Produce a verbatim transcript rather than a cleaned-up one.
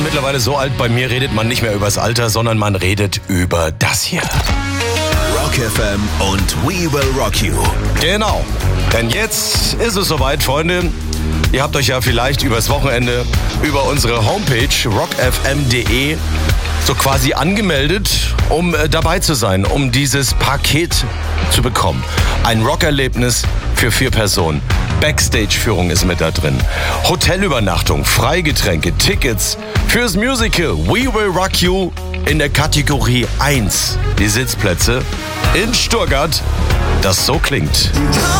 bin mittlerweile so alt, bei mir redet man nicht mehr übers Alter, sondern man redet über das hier. Rock F M und We Will Rock You. Genau, denn jetzt ist es soweit, Freunde. Ihr habt euch ja vielleicht übers Wochenende über unsere Homepage rock f m punkt d e so quasi angemeldet, um äh, dabei zu sein, um dieses Paket zu bekommen. Ein Rockerlebnis für vier Personen. Backstage-Führung ist mit da drin. Hotelübernachtung, Freigetränke, Tickets fürs Musical We Will Rock You in der Kategorie eins. Die Sitzplätze in Stuttgart, das so klingt.